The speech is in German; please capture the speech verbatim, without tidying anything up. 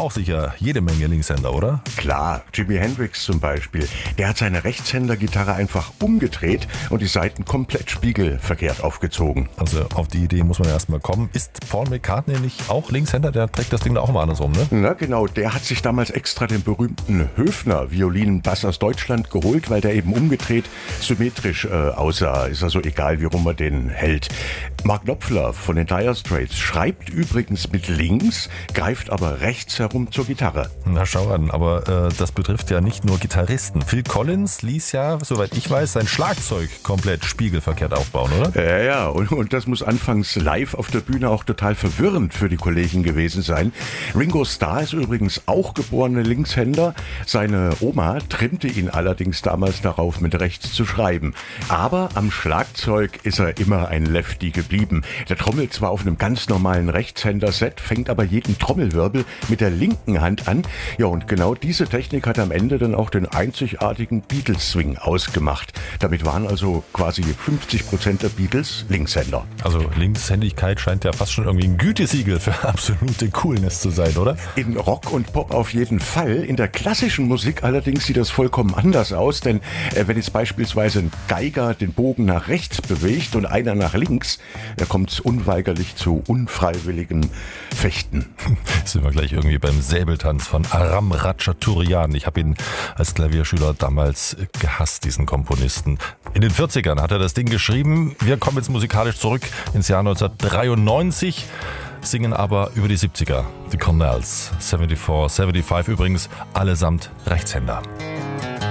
auch sicher jede Menge Linkshänder, oder? Klar, Jimi Hendrix zum Beispiel. Der hat seine Rechtshänder-Gitarre einfach umgedreht und die Saiten komplett spiegelverkehrt aufgezogen. Also auf die Idee muss man erstmal kommen. Ist Paul McCartney nicht auch Linkshänder? Der trägt das Ding da auch mal andersrum, ne? Na genau, der hat sich damals extra den berühmten Höfner-Violinenbass aus Deutschland geholt, weil der eben umgedreht symmetrisch äh, aussah. Ist also egal, wie rum man den hält. Mark Knopfler von den Dire Straits schreibt übrigens mit links, greift aber rechts herum zur Gitarre. Na schau an, aber äh, das betrifft ja nicht nur Gitarristen. Phil Collins ließ ja, soweit ich weiß, sein Schlagzeug komplett spiegelverkehrt aufbauen, oder? Ja, ja, und, und das muss anfangs live auf der Bühne auch total verwirrend für die Kollegen gewesen sein. Ringo Starr ist übrigens auch geborener Linkshänder. Seine Oma trimmte ihn allerdings damals darauf, mit rechts zu schreiben. Aber am Schlagzeug ist er immer ein Lefty geblieben. Der trommelt zwar auf einem ganz normalen Rechtshänder-Set, fängt aber jeden Trommelwirbel mit der linken Hand an. Ja, und genau diese Technik hat am Ende dann auch den einzigartigen Beatles-Swing ausgemacht. Damit waren also quasi fünfzig Prozent der Beatles Linkshänder. Also Linkshändigkeit scheint ja fast schon irgendwie ein Gütesiegel für absolute Coolness zu sein, oder? In Rock und Pop auf jeden Fall. In der klassischen Musik allerdings sieht das vollkommen anders aus, denn äh, wenn jetzt beispielsweise ein Geiger den Bogen nach rechts bewegt und einer nach links, da kommt es unweigerlich zu unfreiwilligem Fechten. Sind wir gleich irgendwie beim Säbeltanz von Aram Ratchaturian. Ich habe ihn als Klavierschüler damals gehasst, diesen Komponisten. In den vierzigern hat er das Ding geschrieben. Wir kommen jetzt musikalisch zurück ins Jahr neunzehnhundertdreiundneunzig, singen aber über die siebziger. Die Cornells, vierundsiebzig, fünfundsiebzig übrigens, allesamt Rechtshänder.